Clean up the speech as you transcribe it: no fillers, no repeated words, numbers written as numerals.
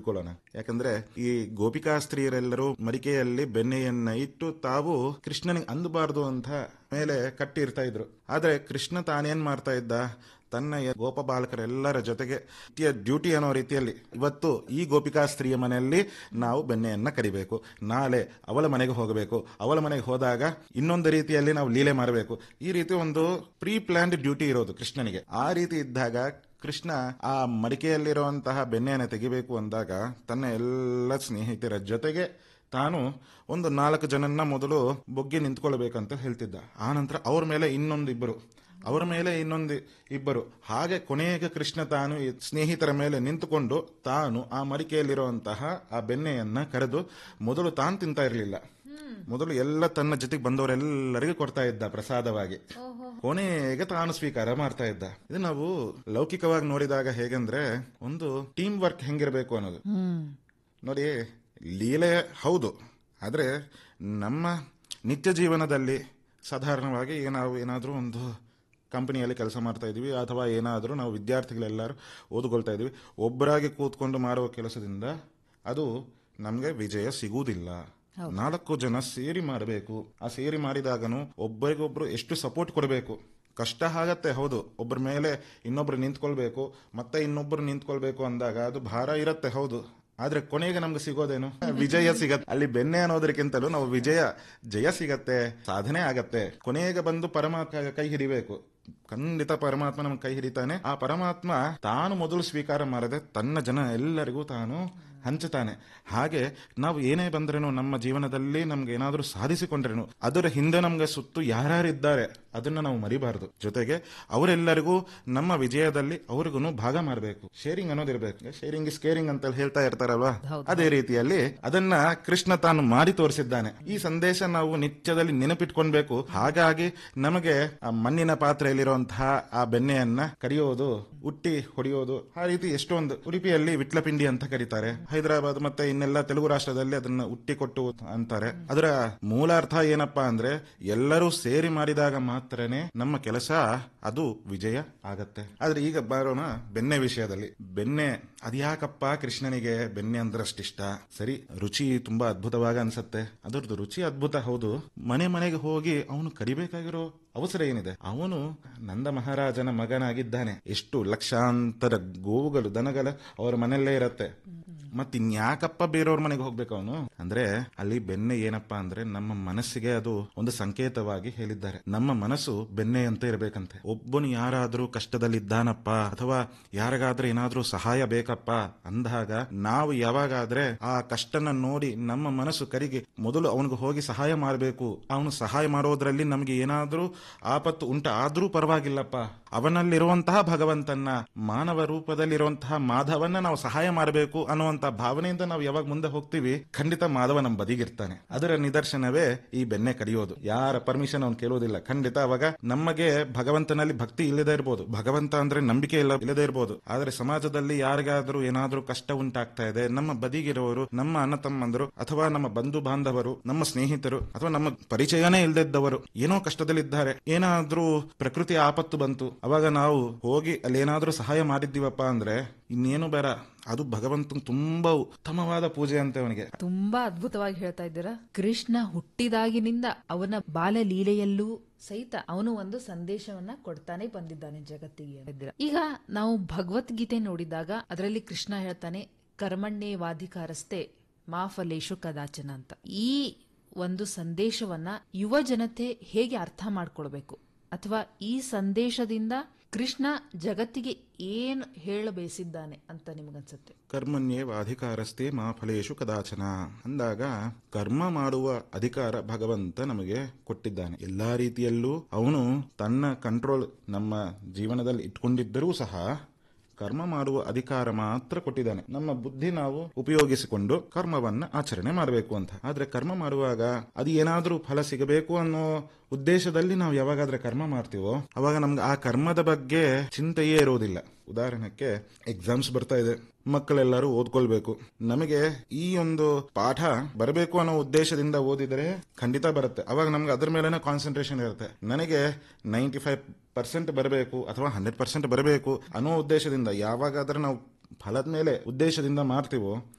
ತಿಳ್ಕೊಳ್ಳೋಣ. ಯಾಕಂದ್ರೆ ಈ ಗೋಪಿಕಾ ಸ್ತ್ರೀಯರೆಲ್ಲರೂ ಮಡಿಕೆಯಲ್ಲಿ ಬೆಣ್ಣೆಯನ್ನ ಇಟ್ಟು ತಾವು ಕೃಷ್ಣನಿಗೆ ಅಂದಬಾರದು ಅಂತ ಮೇಲೆ ಕಟ್ಟಿರ್ತಾ ಇದ್ರು. ಆದ್ರೆ ಕೃಷ್ಣ ತಾನೇನ್ ಮಾಡ್ತಾ ಇದ್ದ, ತನ್ನ ಗೋಪ ಬಾಲಕರೆಲ್ಲರ ಜೊತೆಗೆ ಡ್ಯೂಟಿ ಅನ್ನೋ ರೀತಿಯಲ್ಲಿ ಇವತ್ತು ಈ ಗೋಪಿಕಾ ಸ್ತ್ರೀಯ ಮನೆಯಲ್ಲಿ ನಾವು ಬೆಣ್ಣೆಯನ್ನ ಕಡಿಬೇಕು, ನಾಳೆ ಅವಳ ಮನೆಗೆ ಹೋಗಬೇಕು, ಅವಳ ಮನೆಗೆ ಹೋದಾಗ ಇನ್ನೊಂದು ರೀತಿಯಲ್ಲಿ ನಾವು ಲೀಲೆ ಮಾಡಬೇಕು. ಈ ರೀತಿ ಒಂದು ಪ್ರೀ ಪ್ಲಾನ್ಡ್ ಡ್ಯೂಟಿ ಇರೋದು ಕೃಷ್ಣನಿಗೆ. ಆ ರೀತಿ ಇದ್ದಾಗ ಕೃಷ್ಣ ಆ ಮಡಿಕೆಯಲ್ಲಿರುವಂತಹ ಬೆಣ್ಣೆಯನ್ನು ತೆಗಿಬೇಕು ಅಂದಾಗ ತನ್ನ ಎಲ್ಲ ಸ್ನೇಹಿತರ ಜೊತೆಗೆ ತಾನು ಒಂದು 4 ಜನನ್ನ ಮೊದಲು ಬೊಗ್ಗೆ ನಿಂತ್ಕೊಳ್ಬೇಕಂತ ಹೇಳ್ತಿದ್ದ. ಆ ನಂತರ ಅವ್ರ ಮೇಲೆ ಇನ್ನೊಂದು ಇಬ್ಬರು, ಹಾಗೆ ಕೊನೆಗೆ ಕೃಷ್ಣ ತಾನು ಸ್ನೇಹಿತರ ಮೇಲೆ ನಿಂತುಕೊಂಡು ತಾನು ಆ ಮಡಿಕೆಯಲ್ಲಿರುವಂತಹ ಆ ಬೆಣ್ಣೆಯನ್ನ ಕರೆದು ಮೊದಲು ತಾನು ತಿಂತಾ ಇರಲಿಲ್ಲ, ಮೊದಲು ಎಲ್ಲ ತನ್ನ ಜೊತೆಗೆ ಬಂದವರೆಲ್ಲರಿಗೂ ಕೊಡ್ತಾ ಇದ್ದ ಪ್ರಸಾದವಾಗಿ. ಕೊನೆಗೆ ತಾನು ಸ್ವೀಕಾರ ಮಾಡ್ತಾ ಇದ್ದ. ಇದು ನಾವು ಲೌಕಿಕವಾಗಿ ನೋಡಿದಾಗ ಹೇಗೆಂದ್ರೆ ಒಂದು ಟೀಮ್ ವರ್ಕ್ ಹೆಂಗಿರಬೇಕು ಅನ್ನೋದು ನೋಡಿ. ಲೀಲೆ ಹೌದು, ಆದ್ರೆ ನಮ್ಮ ನಿತ್ಯ ಜೀವನದಲ್ಲಿ ಸಾಧಾರಣವಾಗಿ ನಾವು ಏನಾದರೂ ಒಂದು ಕಂಪನಿಯಲ್ಲಿ ಕೆಲಸ ಮಾಡ್ತಾ ಇದೀವಿ ಅಥವಾ ಏನಾದರೂ ನಾವು ವಿದ್ಯಾರ್ಥಿಗಳೆಲ್ಲರೂ ಓದ್ಕೊಳ್ತಾ ಇದೀವಿ, ಒಬ್ಬರಾಗಿ ಕೂತ್ಕೊಂಡು ಮಾಡುವ ಕೆಲಸದಿಂದ ಅದು ನಮಗೆ ವಿಜಯ ಸಿಗುವುದಿಲ್ಲ. 4 ಜನ ಸೇರಿ ಮಾಡಬೇಕು. ಆ ಸೇರಿ ಮಾಡಿದಾಗನು ಒಬ್ಬರಿಗೊಬ್ರು ಎಷ್ಟು ಸಪೋರ್ಟ್ ಕೊಡಬೇಕು. ಕಷ್ಟ ಆಗತ್ತೆ ಹೌದು, ಒಬ್ಬರ ಮೇಲೆ ಇನ್ನೊಬ್ರು ನಿಂತ್ಕೊಳ್ಬೇಕು, ಮತ್ತೆ ಇನ್ನೊಬ್ರು ನಿಂತ್ಕೊಳ್ಬೇಕು ಅಂದಾಗ ಅದು ಭಾರ ಇರತ್ತೆ ಹೌದು. ಆದ್ರೆ ಕೊನೆಗೆ ನಮ್ಗೆ ಸಿಗೋದೇನು, ವಿಜಯ ಸಿಗತ್ತೆ. ಅಲ್ಲಿ ಬೆಣ್ಣೆ ಅನ್ನೋದಕ್ಕಿಂತಲೂ ನಾವು ಜಯ ಸಿಗತ್ತೆ, ಸಾಧನೆ ಆಗತ್ತೆ. ಕೊನೆಗೆ ಬಂದು ಪರಮಾತ್ಮ ಕೈ ಹಿಡಿಬೇಕು. ಖಂಡಿತ ಪರಮಾತ್ಮ ನಮ್ಗೆ ಕೈ ಹಿಡಿತಾನೆ. ಆ ಪರಮಾತ್ಮ ತಾನು ಮೊದಲು ಸ್ವೀಕಾರ ಮಾಡದೆ ತನ್ನ ಜನ ಎಲ್ಲರಿಗೂ ತಾನು ಹಂಚುತ್ತಾನೆ. ಹಾಗೆ ನಾವು ಏನೇ ಬಂದ್ರೇನು ನಮ್ಮ ಜೀವನದಲ್ಲಿ ನಮ್ಗೆ ಏನಾದ್ರೂ ಸಾಧಿಸಿಕೊಂಡ್ರೇನು ಅದರ ಹಿಂದೆ ನಮ್ಗೆ ಸುತ್ತು ಯಾರ್ಯಾರಿದ್ದಾರೆ ಅದನ್ನ ನಾವು ಮರಿಬಾರದು. ಜೊತೆಗೆ ಅವರೆಲ್ಲರಿಗೂ ನಮ್ಮ ವಿಜಯದಲ್ಲಿ ಅವ್ರಿಗೂ ಭಾಗ ಮಾಡಬೇಕು. ಶೇರಿಂಗ್ ಅನ್ನೋದಿರ್ಬೇಕು. ಶೇರಿಂಗ್ ಇಸ್ ಕೇರಿಂಗ್ ಅಂತ ಹೇಳ್ತಾ ಇರ್ತಾರಲ್ವಾ, ಅದೇ ರೀತಿಯಲ್ಲಿ ಅದನ್ನ ಕೃಷ್ಣ ತಾನು ಮಾಡಿ ತೋರಿಸಿದ್ದಾನೆ. ಈ ಸಂದೇಶ ನಾವು ನಿತ್ಯದಲ್ಲಿ ನೆನಪಿಟ್ಕೊಳ್ಬೇಕು. ಹಾಗಾಗಿ ನಮಗೆ ಆ ಮಣ್ಣಿನ ಪಾತ್ರೆಯಲ್ಲಿರುವಂತಹ ಆ ಬೆಣ್ಣೆಯನ್ನ ಕಡಿಯೋದು, ಉಟ್ಟಿ ಹೊಡೆಯೋದು, ಆ ರೀತಿ ಎಷ್ಟೊಂದು. ಉಡುಪಿಯಲ್ಲಿ ವಿಟ್ಲಪಿಂಡಿ ಅಂತ ಕರೀತಾರೆ, ಹೈದರಾಬಾದ್ ಮತ್ತೆ ಇನ್ನೆಲ್ಲ ತೆಲುಗು ರಾಷ್ಟ್ರದಲ್ಲಿ ಅದನ್ನ ಉಟ್ಟಿ ಕೊಟ್ಟು ಅಂತಾರೆ. ಅದರ ಮೂಲ ಅರ್ಥ ಏನಪ್ಪಾ ಅಂದ್ರೆ ಎಲ್ಲರೂ ಸೇರಿ ಮಾಡಿದಾಗ ಮಾತ್ರನೇ ನಮ್ಮ ಕೆಲಸ ಅದು ವಿಜಯ ಆಗತ್ತೆ. ಆದ್ರೆ ಈಗ ಬರೋಣ ಬೆಣ್ಣೆ ವಿಷಯದಲ್ಲಿ. ಬೆಣ್ಣೆ ಅದ್ಯಾಕಪ್ಪ ಕೃಷ್ಣನಿಗೆ ಬೆಣ್ಣೆ ಅಂದ್ರಷ್ಟಿಷ್ಟ? ಸರಿ, ರುಚಿ ತುಂಬಾ ಅದ್ಭುತವಾಗಿ ಅನ್ಸತ್ತೆ. ಅದರದ್ದು ರುಚಿ ಅದ್ಭುತ ಹೌದು. ಮನೆಗೆ ಹೋಗಿ ಅವನು ಕಡಿಬೇಕಾಗಿರೋ ಅವಸರ ಏನಿದೆ? ಅವನು ನಂದ ಮಹಾರಾಜನ ಮಗನಾಗಿದ್ದಾನೆ. ಎಷ್ಟು ಲಕ್ಷಾಂತರ ಗೋವುಗಳು ದನಗಳು ಅವರ ಮನೆಯಲ್ಲೇ ಇರತ್ತೆ. ಮತ್ತಿನ್ಯಾಕಪ್ಪ ಬೇರೆಯವ್ರ ಮನೆಗೆ ಹೋಗ್ಬೇಕು ಅವನು? ಅಂದ್ರೆ ಅಲ್ಲಿ ಬೆಣ್ಣೆ ಏನಪ್ಪಾ ಅಂದ್ರೆ ನಮ್ಮ ಮನಸ್ಸಿಗೆ ಅದು ಒಂದು ಸಂಕೇತವಾಗಿ ಹೇಳಿದ್ದಾರೆ. ನಮ್ಮ ಮನಸ್ಸು ಬೆಣ್ಣೆ ಅಂತ ಇರಬೇಕಂತೆ. ಒಬ್ಬನು ಯಾರಾದ್ರೂ ಕಷ್ಟದಲ್ಲಿದ್ದಾನಪ್ಪ ಅಥವಾ ಯಾರಿಗಾದ್ರೂ ಏನಾದ್ರೂ ಸಹಾಯ ಬೇಕಪ್ಪ ಅಂದಾಗ ನಾವು ಯಾವಾಗಾದ್ರೆ ಆ ಕಷ್ಟನ ನೋಡಿ ನಮ್ಮ ಮನಸ್ಸು ಕರಿಗೆ ಮೊದಲು ಅವನಿಗೆ ಹೋಗಿ ಸಹಾಯ ಮಾಡಬೇಕು. ಅವನು ಸಹಾಯ ಮಾಡೋದ್ರಲ್ಲಿ ನಮ್ಗೆ ಏನಾದ್ರೂ ಆಪತ್ತು ಆದ್ರೂ ಪರವಾಗಿಲ್ಲಪ್ಪ, ಅವನಲ್ಲಿರುವಂತಹ ಭಗವಂತನ ಮಾನವ ರೂಪದಲ್ಲಿರುವಂತಹ ಮಾಧವನ್ನ ನಾವು ಸಹಾಯ ಮಾಡಬೇಕು ಅನ್ನುವಂತ ಭಾವನೆಯಿಂದ ನಾವು ಯಾವಾಗ ಮುಂದೆ ಹೋಗ್ತೀವಿ, ಖಂಡಿತ ಮಾಧವ ನಮ್ಮ ಬದಿಗಿರ್ತಾನೆ. ಅದರ ನಿದರ್ಶನವೇ ಈ ಬೆಣ್ಣೆ ಕಡಿಯೋದು. ಯಾರ ಪರ್ಮಿಷನ್ ಅವ್ನು ಕೇಳೋದಿಲ್ಲ. ಖಂಡಿತ ಅವಾಗ ನಮಗೆ ಭಗವಂತನಲ್ಲಿ ಭಕ್ತಿ ಇಲ್ಲದೆ ಇರ್ಬೋದು, ಭಗವಂತ ಅಂದ್ರೆ ನಂಬಿಕೆ ಇಲ್ಲದೆ ಇರ್ಬೋದು. ಆದ್ರೆ ಸಮಾಜದಲ್ಲಿ ಯಾರಿಗಾದ್ರೂ ಏನಾದ್ರೂ ಕಷ್ಟ ಉಂಟಾಗ್ತಾ ಇದೆ, ನಮ್ಮ ಬದಿಗಿರೋರು, ನಮ್ಮ ಅಣ್ಣ ತಮ್ಮಂದರು ಅಥವಾ ನಮ್ಮ ಬಂಧು ಬಾಂಧವರು, ನಮ್ಮ ಸ್ನೇಹಿತರು ಅಥವಾ ನಮ್ಮ ಪರಿಚಯನೇ ಇಲ್ಲದಿದ್ದವರು ಏನೋ ಕಷ್ಟದಲ್ಲಿದ್ದಾರೆ, ಏನಾದ್ರೂ ಪ್ರಕೃತಿ ಆಪತ್ತು ಬಂತು, ಅವಾಗ ನಾವು ಹೋಗಿ ಅಲ್ಲಿ ಏನಾದ್ರೂ ಸಹಾಯ ಮಾಡಿದ್ದೀವಪ್ಪ ಅಂದ್ರೆ ಇನ್ನೇನು ಬೇಡ, ಅದು ಭಗವಂತನ ತುಂಬಾ ಉತ್ತಮವಾದ ಪೂಜೆ ಅಂತ. ಅವನಿಗೆ ತುಂಬಾ ಅದ್ಭುತವಾಗಿ ಹೇಳ್ತಾ ಇದ್ದೀರಾ. ಕೃಷ್ಣ ಹುಟ್ಟಿದಾಗಿನಿಂದ ಅವನ ಬಾಲಲೀಲೆಯಲ್ಲೂ ಸಹಿತ ಅವನು ಒಂದು ಸಂದೇಶವನ್ನ ಕೊಡ್ತಾನೆ ಬಂದಿದ್ದಾನೆ ಜಗತ್ತಿಗೆ. ಈಗ ನಾವು ಭಗವದ್ಗೀತೆ ನೋಡಿದಾಗ ಅದರಲ್ಲಿ ಕೃಷ್ಣ ಹೇಳ್ತಾನೆ, ಕರ್ಮಣ್ಯೇವಾಧಿಕಾರಸ್ತೆ ಮಾ ಫಲೇಶು ಕದಾಚನ ಅಂತ. ಈ ಒಂದು ಸಂದೇಶವನ್ನ ಯುವ ಜನತೆ ಹೇಗೆ ಅರ್ಥ ಮಾಡ್ಕೊಳ್ಬೇಕು, ಅಥವಾ ಈ ಸಂದೇಶದಿಂದ ಕೃಷ್ಣ ಜಗತ್ತಿಗೆ ಏನ್ ಹೇಳಬೇಸಿದ್ದಾನೆ ಅಂತ ನಿಮಗನ್ಸುತ್ತೆ? ಕರ್ಮಣ್ಯೇವಾಧಿಕಾರಸ್ತೆ ಮಾ ಫಲೇಶು ಕದಾಚನ ಅಂದಾಗ ಕರ್ಮ ಮಾಡುವ ಅಧಿಕಾರ ಭಗವಂತ ನಮಗೆ ಕೊಟ್ಟಿದ್ದಾನೆ. ಎಲ್ಲಾ ರೀತಿಯಲ್ಲೂ ಅವನು ತನ್ನ ಕಂಟ್ರೋಲ್ ನಮ್ಮ ಜೀವನದಲ್ಲಿ ಇಟ್ಕೊಂಡಿದ್ದರೂ ಸಹ ಕರ್ಮ ಮಾಡುವ ಅಧಿಕಾರ ಮಾತ್ರ ಕೊಟ್ಟಿದ್ದಾನೆ. ನಮ್ಮ ಬುದ್ಧಿ ನಾವು ಉಪಯೋಗಿಸಿಕೊಂಡು ಕರ್ಮವನ್ನ ಆಚರಣೆ ಮಾಡಬೇಕು ಅಂತ. ಆದ್ರೆ ಕರ್ಮ ಮಾಡುವಾಗ ಅದು ಏನಾದ್ರೂ ಫಲ ಸಿಗಬೇಕು ಅನ್ನೋ ಉದ್ದೇಶದಲ್ಲಿ ನಾವು ಯಾವಾಗಾದ್ರೆ ಕರ್ಮ ಮಾಡ್ತೀವೋ ಅವಾಗ ನಮ್ಗೆ ಆ ಕರ್ಮದ ಬಗ್ಗೆ ಚಿಂತೆಯೇ ಇರೋದಿಲ್ಲ. ಉದಾಹರಣೆಗೆ ಎಕ್ಸಾಮ್ಸ್ ಬರ್ತಾ ಇದೆ, ಮಕ್ಕಳೆಲ್ಲರೂ ಓದ್ಕೊಳ್ಬೇಕು. ನಮಗೆ ಈ ಒಂದು ಪಾಠ ಬರಬೇಕು ಅನ್ನೋ ಉದ್ದೇಶದಿಂದ ಓದಿದರೆ ಖಂಡಿತ ಬರುತ್ತೆ. ಅವಾಗ ನಮ್ಗೆ ಅದ್ರ ಮೇಲೆನೇ ಕಾನ್ಸಂಟ್ರೇಷನ್ ಇರುತ್ತೆ. ನನಗೆ 95% ಬರಬೇಕು ಅಥವಾ 100% ಬರಬೇಕು ಅನ್ನೋ ಉದ್ದೇಶದಿಂದ ಯಾವಾಗಾದ್ರೆ ನಾವು ಫಲದ ಮೇಲೆ ಉದ್ದೇಶದಿಂದ ಮಾಡ್ತೀವೋ